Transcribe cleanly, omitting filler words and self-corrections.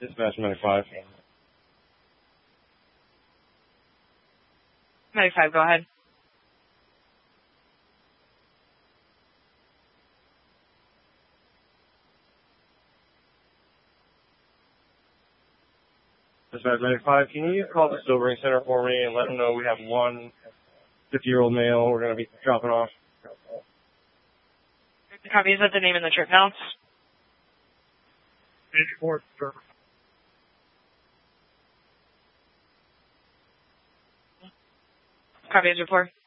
Dispatch 95. 95, go ahead. Dispatch 95, can you call the Sobering Center for me and let them know we have one 50-year-old male we're going to be dropping off? Copy. Is that the name in the trip notes? 84, sir. Copy as report.